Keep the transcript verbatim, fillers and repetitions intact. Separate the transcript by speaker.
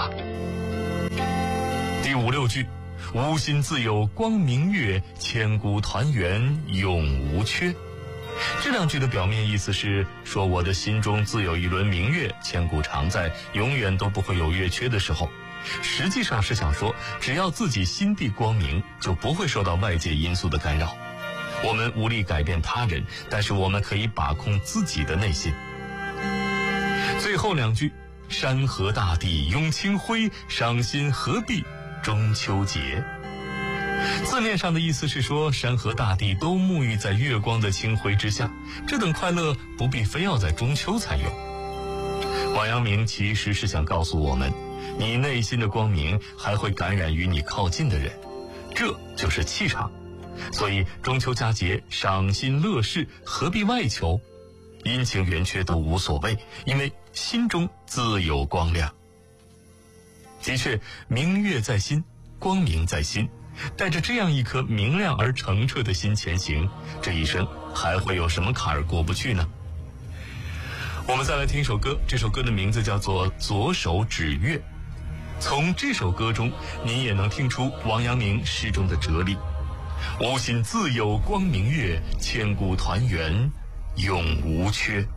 Speaker 1: 吧。第五六句，吾心自有光明月，千古团圆永无缺。这两句的表面意思是说，我的心中自有一轮明月，千古常在，永远都不会有月缺的时候。实际上是想说，只要自己心地光明，就不会受到外界因素的干扰。我们无力改变他人，但是我们可以把控自己的内心。最后两句，山河大地拥清辉，赏心何必中秋节。字面上的意思是说，山河大地都沐浴在月光的清辉之下，这等快乐不必非要在中秋才有。王阳明其实是想告诉我们，你内心的光明还会感染于你靠近的人，这就是气场。所以中秋佳节赏心乐事，何必外求？阴晴圆缺都无所谓，因为心中自有光亮。的确，明月在心，光明在心，带着这样一颗明亮而澄澈的心前行，这一生还会有什么坎儿过不去呢？我们再来听一首歌，这首歌的名字叫做《左手指月》。从这首歌中，你也能听出王阳明诗中的哲理。吾心自有光明月，千古团圆永无缺。